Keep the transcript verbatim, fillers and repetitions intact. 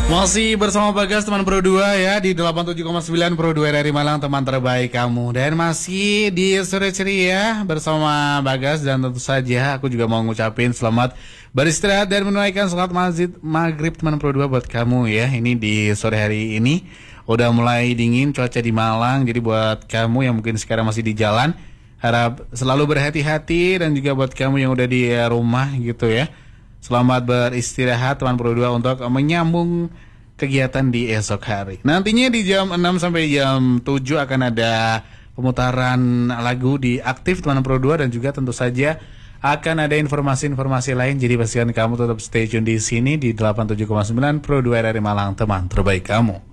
Masih bersama Bagas teman Pro dua ya di delapan puluh tujuh koma sembilan Pro dua dari Malang, teman terbaik kamu. Dan masih di sore ceria bersama Bagas, dan tentu saja aku juga mau ngucapin selamat beristirahat dan menunaikan sholat masjid maghrib teman Pro dua buat kamu ya. Ini di sore hari ini udah mulai dingin cuaca di Malang, jadi buat kamu yang mungkin sekarang masih di jalan, harap selalu berhati-hati, dan juga buat kamu yang udah di rumah gitu ya, selamat beristirahat teman Pro dua untuk menyambung kegiatan di esok hari. Nantinya di jam enam sampai jam tujuh akan ada pemutaran lagu di Aktif teman Pro dua, dan juga tentu saja akan ada informasi-informasi lain. Jadi pastikan kamu tetap stay tune di sini di delapan puluh tujuh koma sembilan Pro dua dari Malang, teman terbaik kamu.